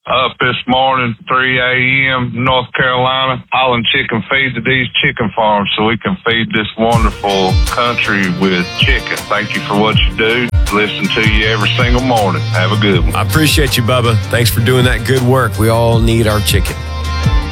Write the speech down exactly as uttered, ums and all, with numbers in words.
up this morning, three a.m., North Carolina, hauling chicken feed to these chicken farms so we can feed this wonderful country with chicken. Thank you for what you do. Listen to you every single morning. Have a good one. I appreciate you, Bubba. Thanks for doing that good work. We all need our chicken.